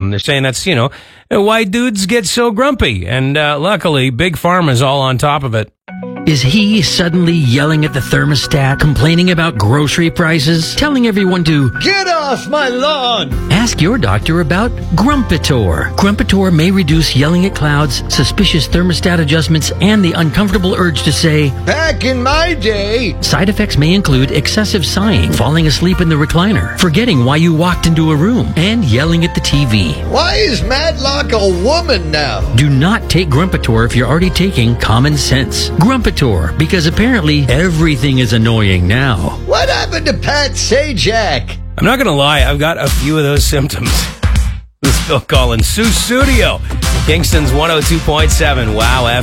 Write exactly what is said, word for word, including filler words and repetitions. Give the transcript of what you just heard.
Um, they're saying that's, you know, why dudes get so grumpy. And uh, luckily, Big Pharma's all on top of it. Is he suddenly yelling at the thermostat, complaining about grocery prices, telling everyone to get off my lawn? Ask your doctor about Grumpitor. Grumpitor may reduce yelling at clouds, suspicious thermostat adjustments, and the uncomfortable urge to say, back in my day. Side effects may include excessive sighing, falling asleep in the recliner, forgetting why you walked into a room, and yelling at the T V. Why is Madlock a woman now? Do not take Grumpitor if you're already taking Common Sense. Grumpitor, because apparently everything is annoying now. What happened to Pat Sajak? I'm not going to lie, I've got a few of those symptoms. This is Phil Collins, Sioux Studio, Kingston's one oh two point seven. Wow,